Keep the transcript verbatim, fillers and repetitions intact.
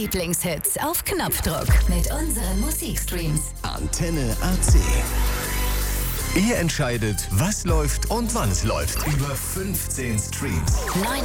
Lieblingshits auf Knopfdruck mit unseren Musikstreams. Antenne A C. Ihr entscheidet, was läuft und wann es läuft. Über fünfzehn Streams. neun